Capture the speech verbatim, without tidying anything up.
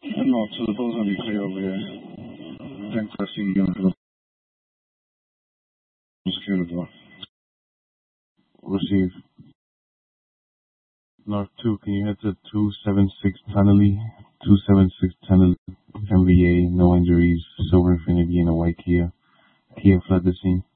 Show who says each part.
Speaker 1: No, to the phone's gonna be clear over here. Thanks for seeing you on the security door. Receive. North two, can you head to two seven six Tunnelly? two seven six Tunnelly, M V A, no injuries, silver Infiniti, and a white Kia. Kia fled the scene.